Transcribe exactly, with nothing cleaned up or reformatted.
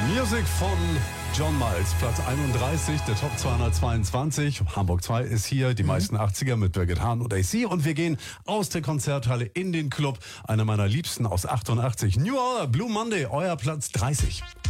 Music von John Miles, Platz einunddreißig, der Top zweihundertzweiundzwanzig. Hamburg zwei ist hier, die meisten achtziger mit Birgit Hahn und A C. Und wir gehen aus der Konzerthalle in den Club. Einer meiner Liebsten aus achtundachtzig. New Order, Blue Monday, euer Platz dreißig.